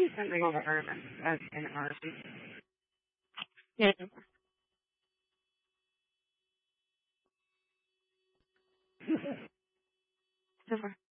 me something over Urban as an artist. Yeah. Super.